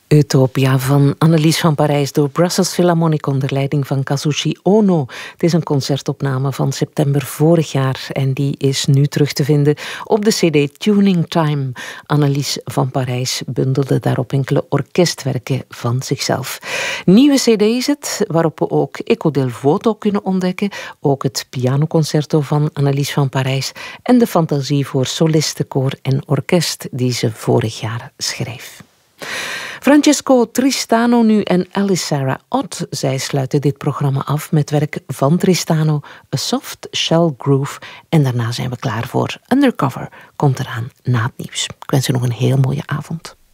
Utopia van Annelies van Parijs door Brussels Philharmonic onder leiding van Kazushi Ono. Het is een concertopname van september vorig jaar en die is nu terug te vinden op de cd Tuning Time. Annelies van Parijs bundelde daarop enkele orkestwerken van zichzelf. Nieuwe cd is het, waarop we ook Eco del Voto kunnen ontdekken, ook het pianoconcerto van Annelies van Parijs en de fantasie voor solistenkoor en orkest die ze vorig jaar schreef. Francesco Tristano nu en Alice Sarah Ott. Zij sluiten dit programma af met werk van Tristano, A Soft Shell Groove. En daarna zijn we klaar voor Undercover. Komt eraan na het nieuws. Ik wens u nog een heel mooie avond.